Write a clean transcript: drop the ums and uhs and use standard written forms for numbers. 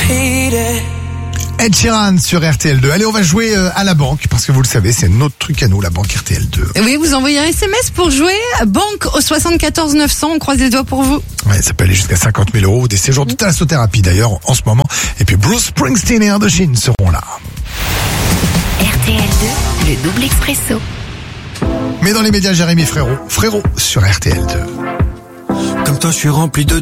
Ed Sheeran sur RTL2. Allez, on va jouer à la banque, parce que vous le savez, c'est notre truc à nous, la banque RTL2. Oui, vous envoyez un SMS pour jouer. Banque au 74 900. On croise les doigts pour vous. Ouais, ça peut aller jusqu'à 50 000 €. Des séjours de thalassothérapie d'ailleurs en ce moment. Et puis Bruce Springsteen et Indochine seront là. RTL2, le double expresso. Mais dans les médias, Jérémy Frérot sur RTL2. Comme toi, je suis rempli de